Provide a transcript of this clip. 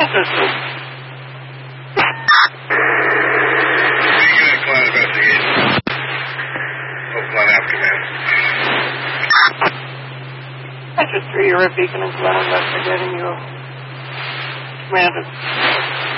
officers. Client investigation. Oakland Afternoon. That's just 3, you're a Beacon and Glen investigating you. Commanded.